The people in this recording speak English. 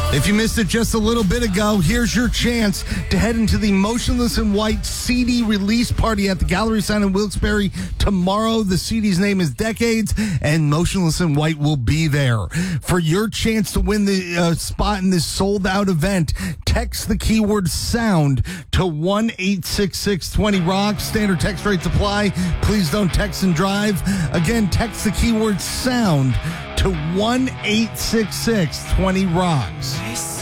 If you missed it just a little bit ago, here's your chance to head into the Motionless in White CD release party at the Gallery Sign in Wilkes-Barre tomorrow. The CD's name is Decades, and Motionless in White will be there. For your chance to win the spot in this sold-out event, text the keyword SOUND to 1-866-20-ROCK. Standard text rates apply. Please don't text and drive. Again, text the keyword SOUND to 1-866-20-ROCKS.